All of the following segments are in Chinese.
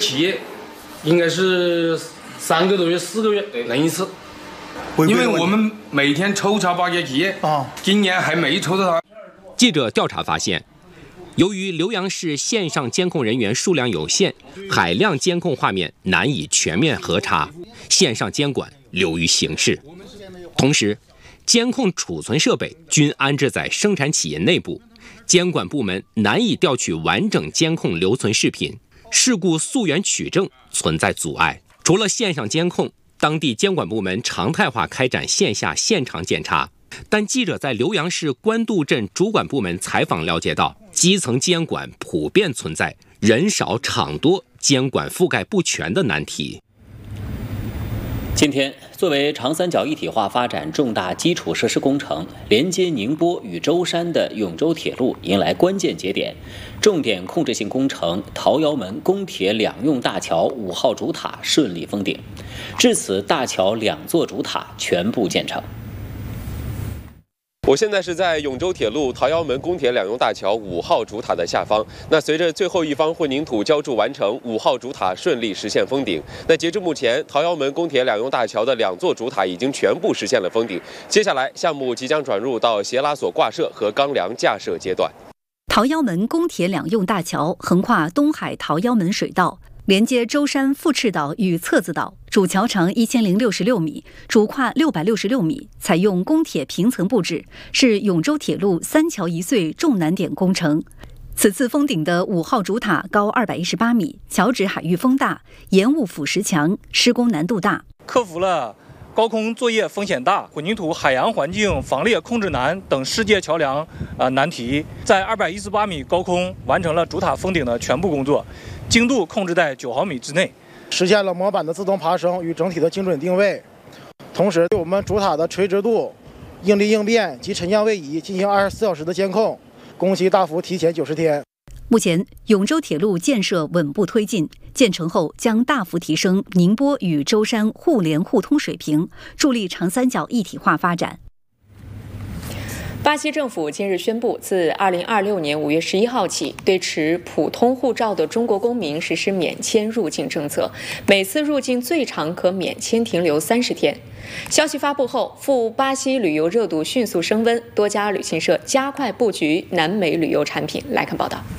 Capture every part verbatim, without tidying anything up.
企业应该是三个多月、四个月轮一次，因为我们每天抽查八家企业啊，今年还没抽到他。 记者调查发现，由于浏阳市线上监控人员数量有限，海量监控画面难以全面核查，线上监管流于形式。同时，监控储存设备均安置在生产企业内部，监管部门难以调取完整监控留存视频，事故溯源取证存在阻碍。除了线上监控，当地监管部门常态化开展线下现场检查。但记者在浏阳市官渡镇主管部门采访了解到，基层监管普遍存在人少场多、监管覆盖不全的难题。 今天，作为长三角一体化发展重大基础设施工程，连接宁波与舟山的永州铁路迎来关键节点，重点控制性工程桃窑门公铁两用大桥五号主塔顺利封顶，至此大桥两座主塔全部建成。 我现在是在永州铁路桃窑门公铁两用大桥五号主塔的下方。那随着最后一方混凝土浇筑完成，五号主塔顺利实现封顶。那截至目前，桃窑门公铁两用大桥的两座主塔已经全部实现了封顶。接下来，项目即将转入到斜拉索挂设和钢梁架设阶段。 桃窑门公铁两用大桥横跨东海桃窑门水道，连接舟山富赤岛与侧子岛，主桥长一千零六十六米，主跨六百六十六米，采用公铁平层布置，是永州铁路三桥一隧重难点工程。此次封顶的五号主塔高二百一十八米，桥址海域风大，岩雾腐蚀强，施工难度大， 克服了高空作业风险大、混凝土海洋环境防裂控制难等世界桥梁啊难题，在二百一十八米高空完成了主塔封顶的全部工作，精度控制在九毫米之内， 实现了模板的自动爬升与整体的精准定位，同时对我们主塔的垂直度、应力应变及沉降位移进行二十四小时的监控，工期大幅提前九十天。 目前，永州铁路建设稳步推进，建成后将大幅提升宁波与舟山互联互通水平，助力长三角一体化发展。 巴西政府今日宣布，自二零二六年五月十一号起，对持普通护照的中国公民实施免签入境政策，每次入境最长可免签停留三十天。消息发布后，赴巴西旅游热度迅速升温，多家旅行社加快布局南美旅游产品。来看报道。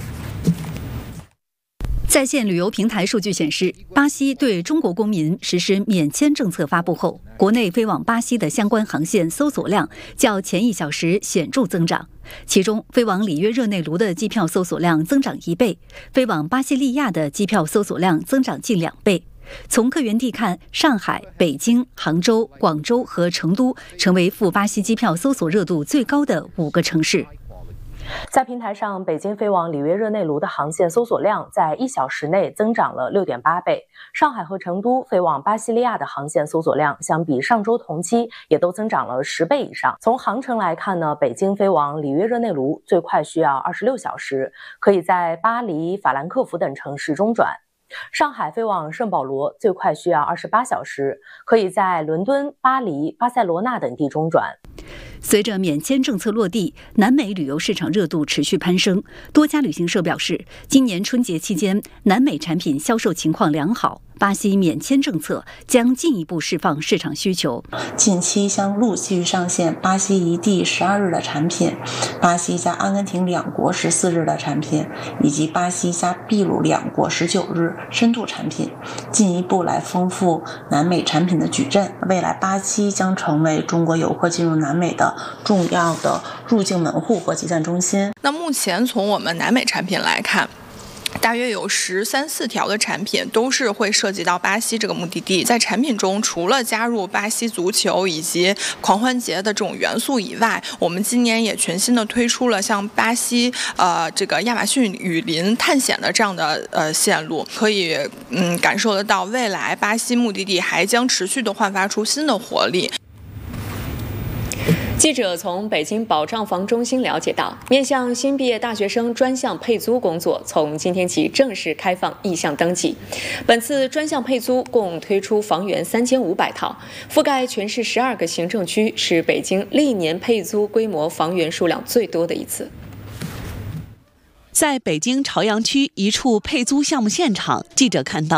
在线旅游平台数据显示，巴西对中国公民实施免签政策发布后，国内飞往巴西的相关航线搜索量较前一小时显著增长。其中，飞往里约热内卢的机票搜索量增长一倍，飞往巴西利亚的机票搜索量增长近两倍。从客源地看，上海、北京、杭州、广州和成都成为赴巴西机票搜索热度最高的五个城市。 在平台上，北京飞往里约热内卢的航线搜索量在一小时内增长了 六点八倍，上海和成都飞往巴西利亚的航线搜索量相比上周同期也都增长了十倍以上。从航程来看呢，北京飞往里约热内卢最快需要二十六小时，可以在巴黎、法兰克福等城市中转。上海飞往圣保罗最快需要二十八小时，可以在伦敦、巴黎、巴塞罗那等地中转。 随着免签政策落地，南美旅游市场热度持续攀升。多家旅行社表示，今年春节期间，南美产品销售情况良好。巴西免签政策将进一步释放市场需求。 近期将陆续上线巴西一地十二日的产品，巴西加阿根廷两国十四日的产品，以及巴西加秘鲁两国十九日深度产品，进一步来丰富南美产品的矩阵。未来，巴西将成为中国游客进入南美的重要的入境门户和集散中心。 那目前从我们南美产品来看，大约有十三四条的产品都是会涉及到巴西这个目的地。在产品中，除了加入巴西足球以及狂欢节的这种元素以外，我们今年也全新的推出了像巴西呃这个亚马逊雨林探险的这样的呃线路，可以嗯感受得到未来巴西目的地还将持续的焕发出新的活力。 记者从北京保障房中心了解到，面向新毕业大学生专项配租工作从今天起正式开放意向登记。本次专项配租共推出房源三千五百套，覆盖全市十二个行政区，是北京历年配租规模房源数量最多的一次。 在北京朝阳区一处配租项目现场，记者看到